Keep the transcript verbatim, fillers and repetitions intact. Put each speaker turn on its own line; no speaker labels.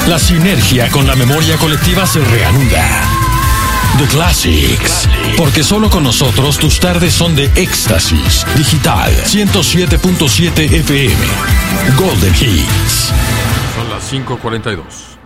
La sinergia con la memoria colectiva se reanuda. The Classics. Porque solo con nosotros tus tardes son de éxtasis. Digital ciento siete punto siete F M. Golden Hits.
Son las cinco cuarenta y dos.